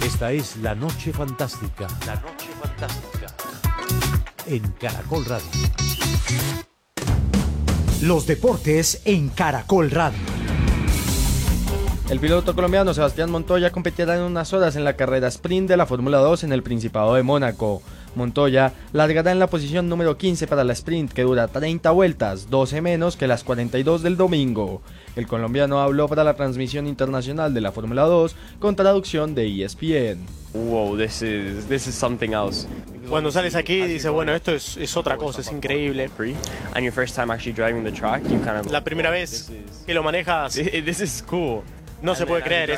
Esta es La Noche Fantástica. La Noche Fantástica. En Caracol Radio. Los deportes en Caracol Radio. El piloto colombiano Sebastián Montoya competirá en unas horas en la carrera sprint de la Fórmula 2 en el Principado de Mónaco. Montoya largará en la posición número 15 para la sprint, que dura 30 vueltas, 12 menos que las 42 del domingo. El colombiano habló para la transmisión internacional de la Fórmula 2 con traducción de ESPN. Wow, this is something else. Cuando sales aquí dices, bueno, esto es otra cosa, es increíble. And your first time actually driving the track, you kind of La primera vez que lo manejas, this is cool. no se puede creer.